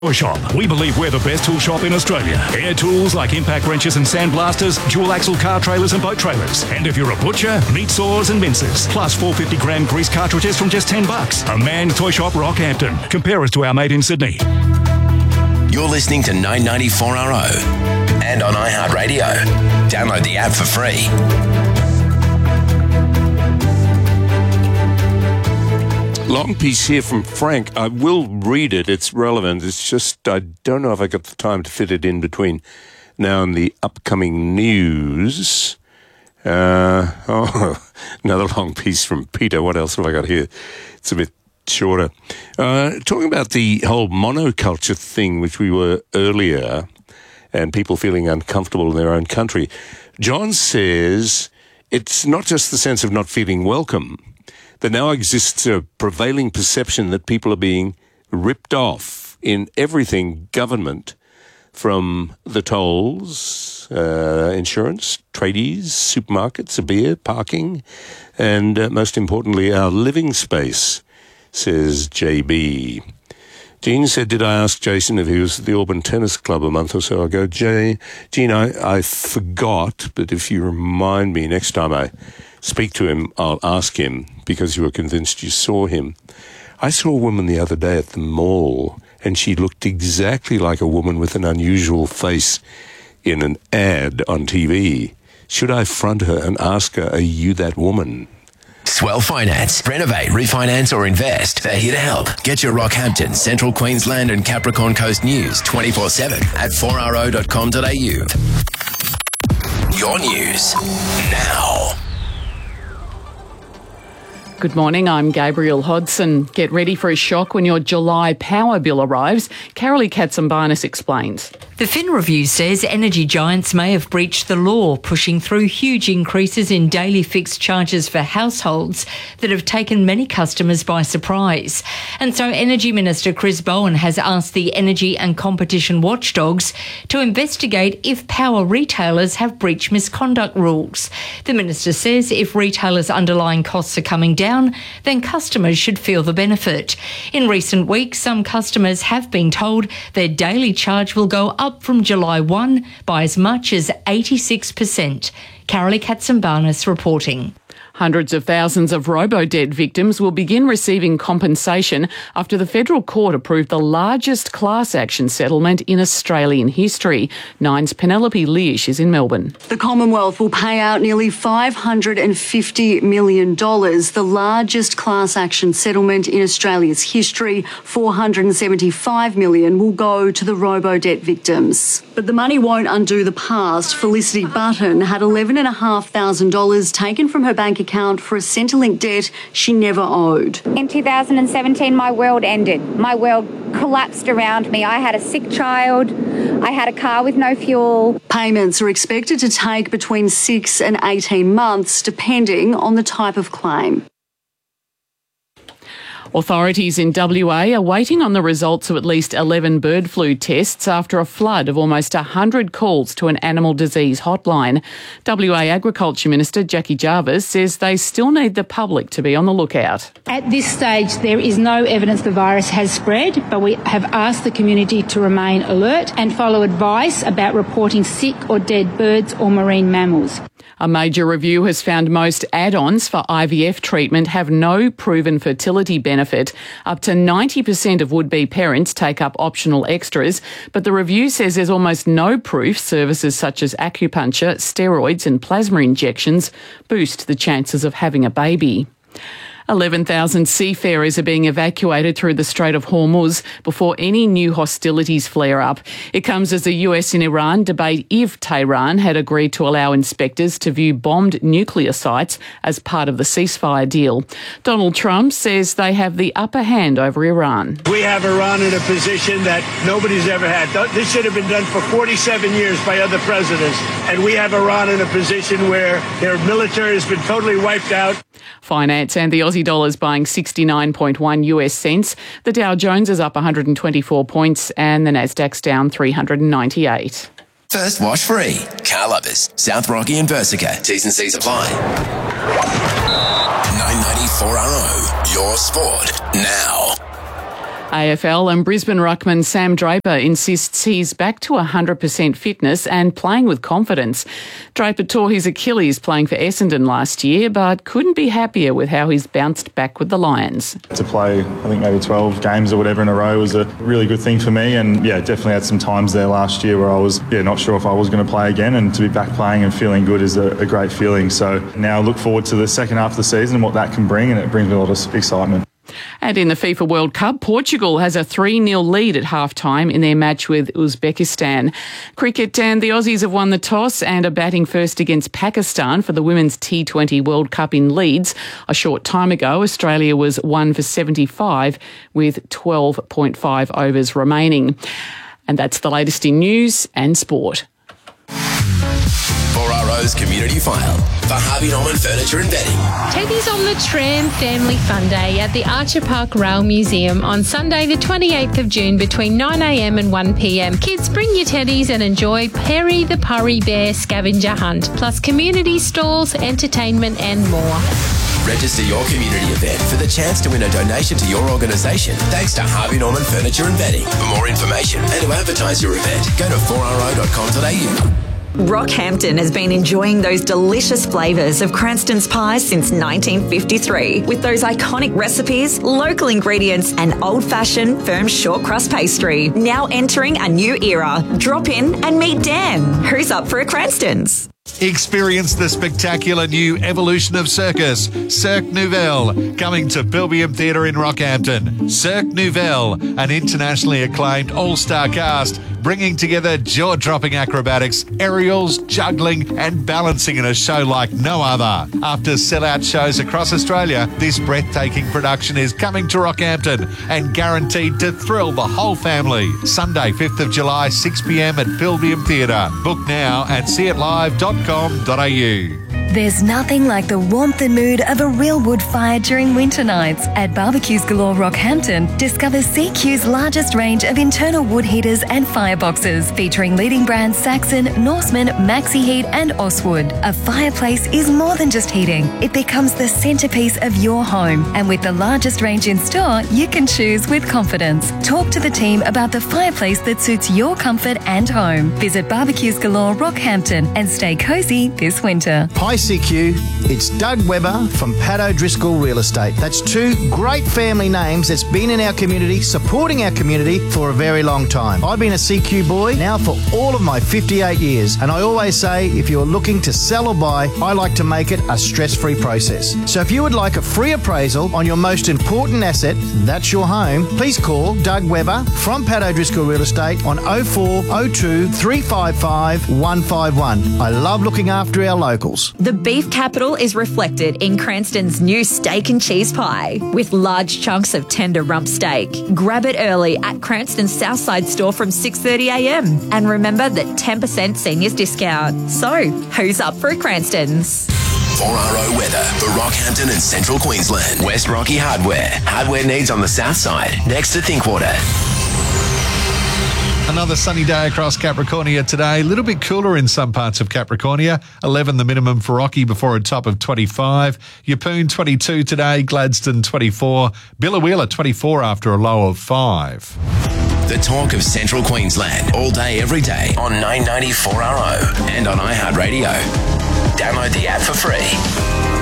Tool Shop. We believe we're the best tool shop in Australia. Air tools like impact wrenches and sandblasters, dual axle car trailers and boat trailers. And if you're a butcher, meat saws and mincers. Plus 450 gram grease cartridges from just $10. A Man's Toy Shop, Rockhampton. Compare us to our mate in Sydney. You're listening to 994RO and on iHeartRadio. Download the app for free. Long piece here from Frank. I will read it. It's relevant. It's just I don't know if I got the time to fit it in between now and the upcoming news. Another long piece from Peter. What else have I got here? It's a bit shorter. Talking about the whole monoculture thing, which we were earlier, and people feeling uncomfortable in their own country. John says it's not just the sense of not feeling welcome. There now exists a prevailing perception that people are being ripped off in everything government, from the tolls, insurance, tradies, supermarkets, beer, parking, and most importantly, our living space, says JB. Jean said, did I ask Jason if he was at the Auburn Tennis Club a month or so ago? Jean, I forgot, but if you remind me next time I speak to him, I'll ask him, because you were convinced you saw him. I saw a woman the other day at the mall, and she looked exactly like a woman with an unusual face in an ad on TV. Should I front her and ask her, are you that woman? Swell Finance. Renovate, refinance or invest. They're here to help. Get your Rockhampton, Central Queensland and Capricorn Coast news 24/7 at 4ro.com.au. Your news now. Good morning, I'm Gabriel Hodson. Get ready for a shock when your July power bill arrives. Carolee Katsambarnis explains. The Fin Review says energy giants may have breached the law, pushing through huge increases in daily fixed charges for households that have taken many customers by surprise. And so Energy Minister Chris Bowen has asked the energy and competition watchdogs to investigate if power retailers have breached misconduct rules. The minister says if retailers' underlying costs are coming down, then customers should feel the benefit. In recent weeks, some customers have been told their daily charge will go up from July 1 by as much as 86%. Carolee Katsambarnis reporting. Hundreds of thousands of robo-debt victims will begin receiving compensation after the federal court approved the largest class action settlement in Australian history. Nine's Penelope Leish is in Melbourne. The Commonwealth will pay out nearly $550 million, the largest class action settlement in Australia's history. $475 million will go to the robo-debt victims. But the money won't undo the past. Felicity Button had $11,500 taken from her bank account for a Centrelink debt she never owed. In 2017, my world ended. My world collapsed around me. I had a sick child. I had a car with no fuel. Payments are expected to take between 6 and 18 months, depending on the type of claim. Authorities in WA are waiting on the results of at least 11 bird flu tests after a flood of almost 100 calls to an animal disease hotline. WA Agriculture Minister Jackie Jarvis says they still need the public to be on the lookout. At this stage, there is no evidence the virus has spread, but we have asked the community to remain alert and follow advice about reporting sick or dead birds or marine mammals. A major review has found most add-ons for IVF treatment have no proven fertility benefit. Up to 90% of would-be parents take up optional extras, but the review says there's almost no proof services such as acupuncture, steroids and plasma injections boost the chances of having a baby. 11,000 seafarers are being evacuated through the Strait of Hormuz before any new hostilities flare up. It comes as the US and Iran debate if Tehran had agreed to allow inspectors to view bombed nuclear sites as part of the ceasefire deal. Donald Trump says they have the upper hand over Iran. We have Iran in a position that nobody's ever had. This should have been done for 47 years by other presidents. And we have Iran in a position where their military has been totally wiped out. Finance and the Aussie dollar is buying 69.1 US cents. The Dow Jones is up 124 points and the Nasdaq's down 398. First wash free. Car Lovers, South Rocky and Versica. T's and C's apply. 994RO, your sport now. AFL and Brisbane ruckman Sam Draper insists he's back to 100% fitness and playing with confidence. Draper tore his Achilles playing for Essendon last year, but couldn't be happier with how he's bounced back with the Lions. To play, I think maybe 12 games or whatever in a row was a really good thing for me, and definitely had some times there last year where I was not sure if I was going to play again, and to be back playing and feeling good is a great feeling. So now I look forward to the second half of the season and what that can bring, and it brings me a lot of excitement. And in the FIFA World Cup, Portugal has a 3-0 lead at half-time in their match with Uzbekistan. Cricket, and the Aussies have won the toss and are batting first against Pakistan for the Women's T20 World Cup in Leeds. A short time ago, Australia was 1 for 75 with 12.5 overs remaining. And that's the latest in news and sport. 4RO's Community File for Harvey Norman Furniture and Bedding. Teddy's on the Tram Family Fun Day at the Archer Park Rail Museum on Sunday the 28th of June between 9am and 1pm. Kids, bring your teddies and enjoy Perry the Purry Bear scavenger hunt, plus community stalls, entertainment and more. Register your community event for the chance to win a donation to your organisation thanks to Harvey Norman Furniture and Bedding. For more information and to advertise your event, go to 4ro.com.au. Rockhampton has been enjoying those delicious flavours of Cranston's pies since 1953. With those iconic recipes, local ingredients and old-fashioned firm short crust pastry. Now entering a new era. Drop in and meet Dan. Who's up for a Cranston's? Experience the spectacular new evolution of circus, Cirque Nouvelle, coming to Pilbeam Theatre in Rockhampton. Cirque Nouvelle, an internationally acclaimed all-star cast, bringing together jaw-dropping acrobatics, aerials, juggling and balancing in a show like no other. After sell-out shows across Australia, this breathtaking production is coming to Rockhampton and guaranteed to thrill the whole family. Sunday, 5th of July, 6pm at Pilbeam Theatre. Book now at seeitlive.com.au. There's nothing like the warmth and mood of a real wood fire during winter nights. At Barbecues Galore Rockhampton, discover CQ's largest range of internal wood heaters and fireboxes, featuring leading brands Saxon, Norseman, Maxi Heat and Oswood. A fireplace is more than just heating. It becomes the centrepiece of your home. And with the largest range in store, you can choose with confidence. Talk to the team about the fireplace that suits your comfort and home. Visit Barbecues Galore Rockhampton and stay cosy this winter. Hi CQ, it's Doug Webber from Pat O'Driscoll Real Estate. That's two great family names that's been in our community, supporting our community for a very long time. I've been a CQ boy now for all of my 58 years, and I always say if you're looking to sell or buy, I like to make it a stress-free process. So if you would like a free appraisal on your most important asset, that's your home, please call Doug Webber from Pat O'Driscoll Real Estate on 0402 355 151. I love looking after our locals. The beef capital is reflected in Cranston's new steak and cheese pie with large chunks of tender rump steak. Grab it early at Cranston's Southside store from 6:30am. And remember that 10% seniors discount. So, who's up for a Cranston's? 4RO weather for Rockhampton and Central Queensland. West Rocky Hardware. Hardware needs on the south side, next to Thinkwater. Another sunny day across Capricornia today. A little bit cooler in some parts of Capricornia. 11 the minimum for Rocky before a top of 25. Yeppoon 22 today. Gladstone 24. Billawheeler 24 after a low of 5. The talk of Central Queensland all day, every day on 990 4RO and on iHeartRadio. Download the app for free.